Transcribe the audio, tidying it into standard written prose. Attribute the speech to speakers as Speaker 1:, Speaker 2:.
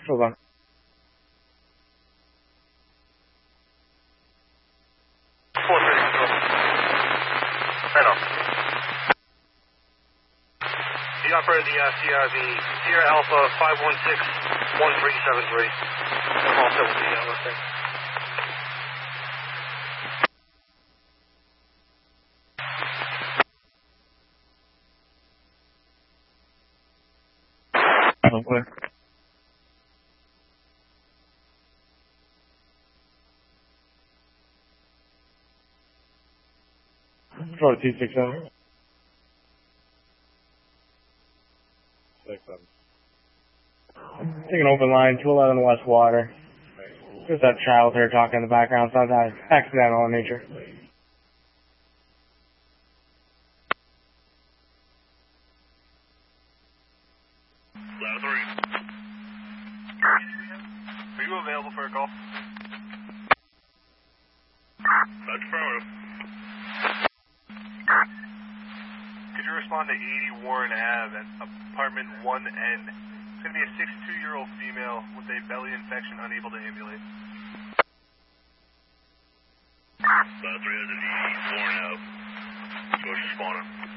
Speaker 1: Hold on.
Speaker 2: You operated the CRV Sierra Alpha 516-1373. I'm also with the listing.
Speaker 1: Oh, clear. Control 267.
Speaker 3: 67.
Speaker 1: Taking open line, 211 West Water. There's that child here talking in the background, so that's accidental in nature.
Speaker 2: Loud 3. Are you available for a call? That's affirmative. Could you respond to 80 Warren Ave at apartment 1N? It's going to be a 62-year-old female with a belly infection unable to ambulate. Loud 3 has an 80 Warren Ave. George responding.